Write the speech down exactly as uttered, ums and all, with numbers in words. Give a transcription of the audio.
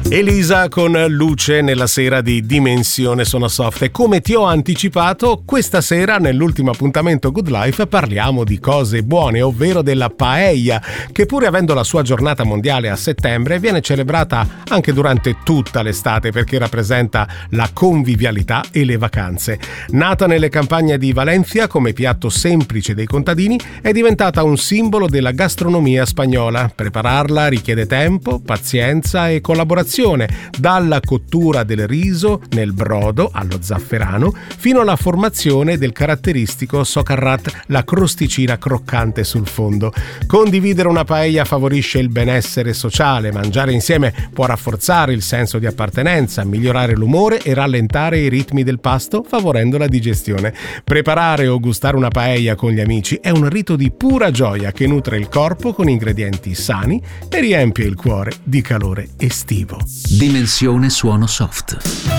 Elisa con Luce nella sera di Dimensione Suono Soft, e come ti ho anticipato questa sera nell'ultimo appuntamento Good Life parliamo di cose buone, ovvero della paella, che pure avendo la sua giornata mondiale a settembre viene celebrata anche durante tutta l'estate perché rappresenta la convivialità e le vacanze. Nata nelle campagne di Valencia come piatto semplice dei contadini, è diventata un simbolo della gastronomia spagnola. Prepararla richiede tempo, pazienza e collaborazione, dalla cottura del riso nel brodo allo zafferano fino alla formazione del caratteristico socarrat, la crosticina croccante sul fondo. Condividere una paella favorisce il benessere sociale, mangiare insieme può rafforzare il senso di appartenenza, migliorare l'umore e rallentare i ritmi del pasto, favorendo la digestione. Preparare o gustare una paella con gli amici è un rito di pura gioia che nutre il corpo con ingredienti sani e riempie il cuore di calore estivo. Dimensione Suono Soft.